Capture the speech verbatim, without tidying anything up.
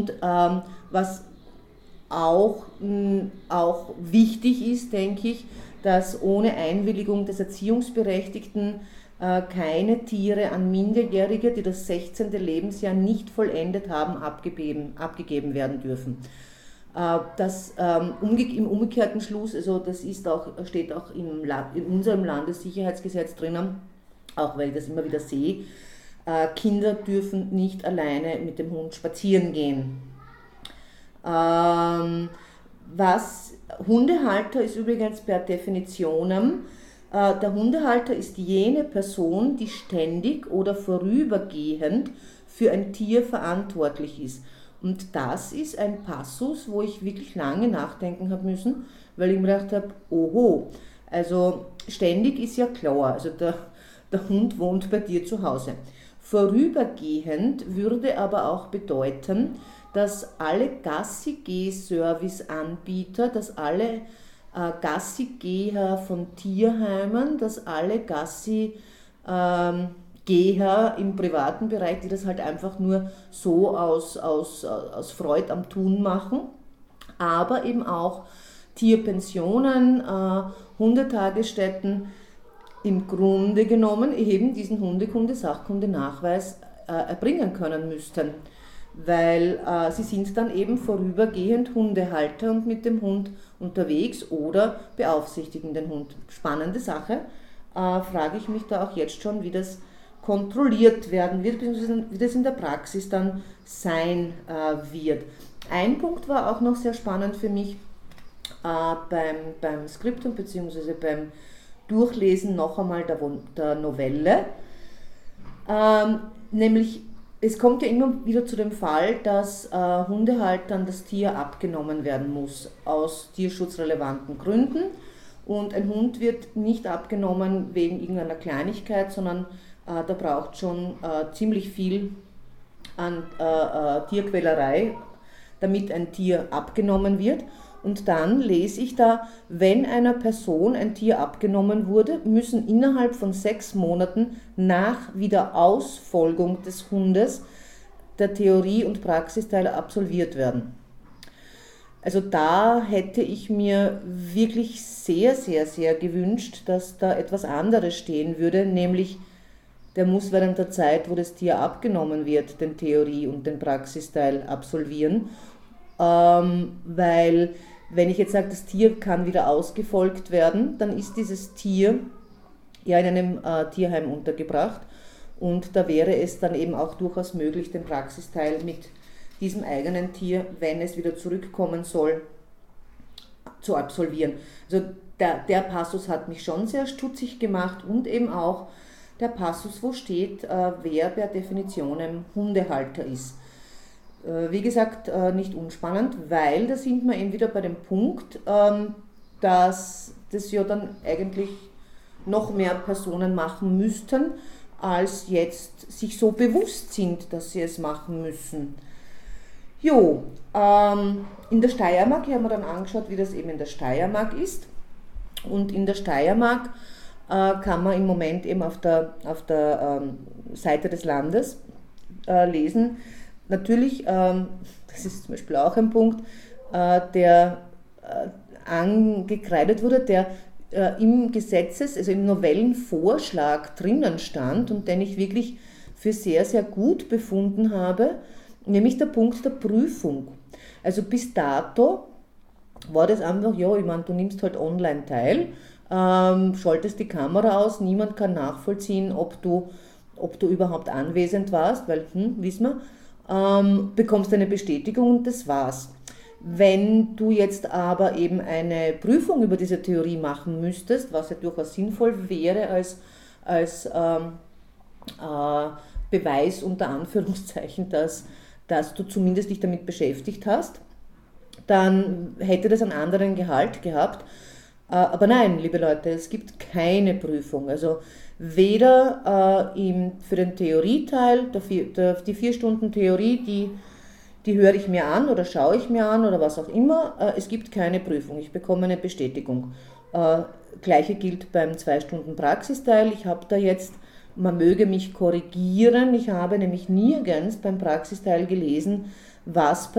Ähm, was auch, mh, auch wichtig ist, denke ich, dass ohne Einwilligung des Erziehungsberechtigten äh, keine Tiere an Minderjährige, die das sechzehnte Lebensjahr nicht vollendet haben, abgegeben, abgegeben werden dürfen. Äh, das ähm, umge im umgekehrten Schluss, also das ist auch, steht auch im La in unserem Landessicherheitsgesetz drinnen, auch weil ich das immer wieder sehe, äh, Kinder dürfen nicht alleine mit dem Hund spazieren gehen. Ähm, was Hundehalter ist übrigens per Definitionem, äh, der Hundehalter ist jene Person, die ständig oder vorübergehend für ein Tier verantwortlich ist. Und das ist ein Passus, wo ich wirklich lange nachdenken habe müssen, weil ich mir gedacht habe, oho, also ständig ist ja klar, also der, der Hund wohnt bei dir zu Hause. Vorübergehend würde aber auch bedeuten, dass alle Gassi-Geh-Service-Anbieter, dass alle äh, Gassi-Geher von Tierheimen, dass alle Gassi-Geher im privaten Bereich, die das halt einfach nur so aus, aus, aus Freude am Tun machen, aber eben auch Tierpensionen, äh, Hundetagesstätten, im Grunde genommen eben diesen Hundekunde-Sachkunde-Nachweis äh, erbringen können müssten. Weil äh, sie sind dann eben vorübergehend Hundehalter und mit dem Hund unterwegs oder beaufsichtigen den Hund. Spannende Sache, äh, frage ich mich da auch jetzt schon, wie das kontrolliert werden wird, beziehungsweise wie das in der Praxis dann sein äh, wird. Ein Punkt war auch noch sehr spannend für mich äh, beim, beim Skriptum beziehungsweise beim Durchlesen noch einmal der, der Novelle, ähm, nämlich es kommt ja immer wieder zu dem Fall, dass äh, Hundehaltern das Tier abgenommen werden muss, aus tierschutzrelevanten Gründen. Und ein Hund wird nicht abgenommen wegen irgendeiner Kleinigkeit, sondern äh, da braucht schon äh, ziemlich viel an äh, äh, Tierquälerei, damit ein Tier abgenommen wird. Und dann lese ich da, wenn einer Person ein Tier abgenommen wurde, müssen innerhalb von sechs Monaten nach Wiederausfolgung des Hundes der Theorie- und Praxisteil absolviert werden. Also da hätte ich mir wirklich sehr, sehr, sehr gewünscht, dass da etwas anderes stehen würde, nämlich der muss während der Zeit, wo das Tier abgenommen wird, den Theorie- und den Praxisteil absolvieren, ähm, weil wenn ich jetzt sage, das Tier kann wieder ausgefolgt werden, dann ist dieses Tier ja in einem äh, Tierheim untergebracht und da wäre es dann eben auch durchaus möglich, den Praxisteil mit diesem eigenen Tier, wenn es wieder zurückkommen soll, zu absolvieren. Also der, der Passus hat mich schon sehr stutzig gemacht und eben auch der Passus, wo steht, äh, wer per Definition ein Hundehalter ist. Wie gesagt, nicht unspannend, weil da sind wir eben wieder bei dem Punkt, dass das ja dann eigentlich noch mehr Personen machen müssten, als jetzt sich so bewusst sind, dass sie es machen müssen. Jo, in der Steiermark, ich habe mir dann angeschaut, wie das eben in der Steiermark ist. Und in der Steiermark kann man im Moment eben auf der, auf der Seite des Landes lesen. Natürlich, ähm, das ist zum Beispiel auch ein Punkt, äh, der äh, angekreidet wurde, der äh, im Gesetzes-, also im Novellenvorschlag drinnen stand und den ich wirklich für sehr, sehr gut befunden habe, nämlich der Punkt der Prüfung. Also bis dato war das einfach, ja, ich meine, du nimmst halt online teil, ähm, schaltest die Kamera aus, niemand kann nachvollziehen, ob du, ob du überhaupt anwesend warst, weil, hm, wissen wir, Ähm, bekommst eine Bestätigung und das war's. Wenn du jetzt aber eben eine Prüfung über diese Theorie machen müsstest, was ja durchaus sinnvoll wäre als, als ähm, äh, Beweis unter Anführungszeichen, dass, dass du zumindest dich damit beschäftigt hast, dann hätte das einen anderen Gehalt gehabt. Äh, aber nein, liebe Leute, es gibt keine Prüfung. Also weder äh, im, für den Theorieteil, der, der, die vier Stunden Theorie, die, die höre ich mir an oder schaue ich mir an oder was auch immer, äh, es gibt keine Prüfung, ich bekomme eine Bestätigung. Äh, Gleiche gilt beim zwei Stunden Praxisteil, ich habe da jetzt, man möge mich korrigieren, ich habe nämlich nirgends beim Praxisteil gelesen, was